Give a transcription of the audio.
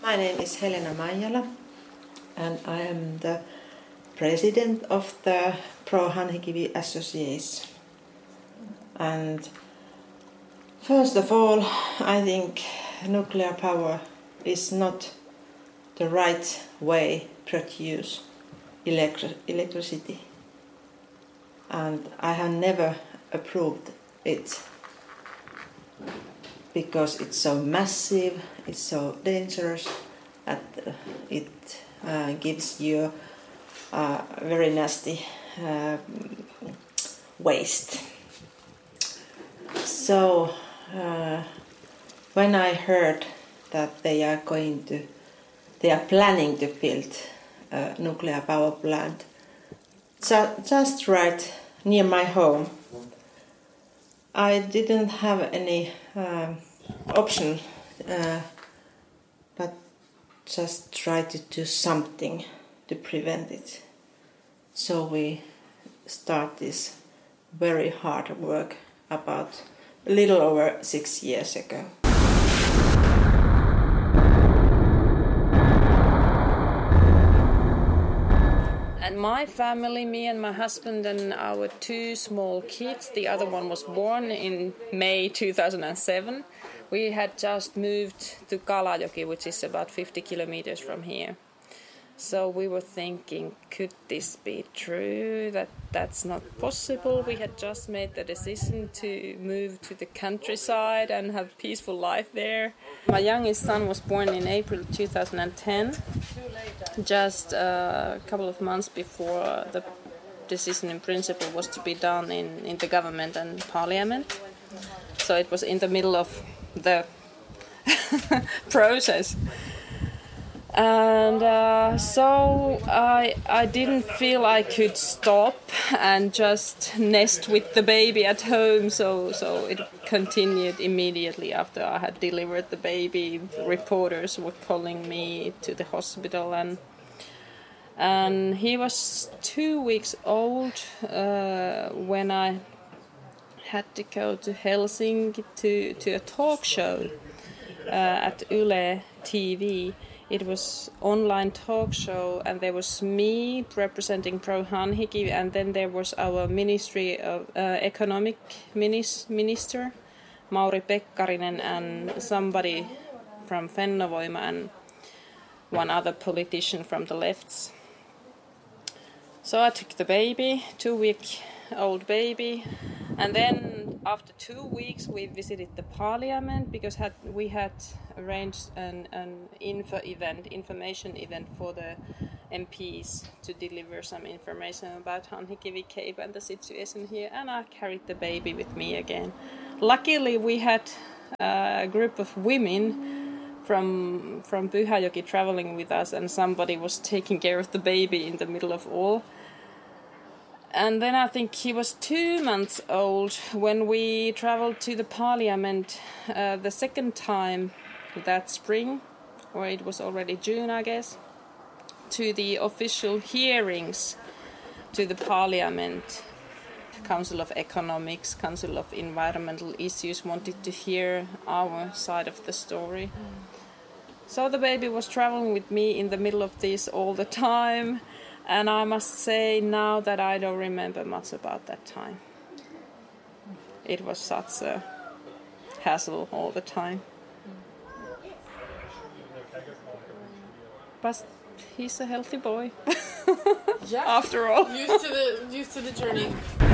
My name is Helena Maijala and I am the president of the Pro-Hanhikivi Association. And first of all, I think nuclear power is not the right way to produce electricity. And I have never approved it because it's so massive, it's so dangerous, that it gives you very nasty waste. So when I heard that they are planning to build a nuclear power plant just right near my home, I didn't have any option but just try to do something to prevent it. So we start this very hard work about a little over 6 years ago. And my family, me and my husband and our 2 small kids, the other one was born in May 2007. We had just moved to Kalajoki, which is about 50 kilometers from here. So we were thinking, could this be true, that's not possible? We had just made the decision to move to the countryside and have a peaceful life there. My youngest son was born in April 2010, just a couple of months before the decision in principle was to be done in the government and parliament. So it was in the middle of the process. And so I didn't feel I could stop and just nest with the baby at home, so it continued immediately after I had delivered the baby. Reporters were calling me to the hospital, and he was 2 weeks old when I had to go to Helsinki to a talk show at Yle TV. It was online talk show, and there was me representing Pro-Hanhikivi, and then there was our Ministry of Economic Minister, Mauri Pekkarinen, and somebody from Fennovoima, and one other politician from the lefts. So I took the baby, 2-week-old baby, and then after 2 weeks we visited the parliament because we had arranged an information event for the MPs to deliver some information about Hanhikivi Cave and the situation here, and I carried the baby with me again. Luckily we had a group of women from Pyhäjoki traveling with us, and somebody was taking care of the baby in the middle of all. And then I think he was 2 months old when we traveled to the parliament the second time that spring, or it was already June, I guess, to the official hearings to the parliament. Council of Economics, Council of Environmental Issues wanted to hear our side of the story. So the baby was traveling with me in the middle of this all the time. And I must say now that I don't remember much about that time. It was such a hassle all the time. But he's a healthy boy. Yeah. After all. Used to the journey.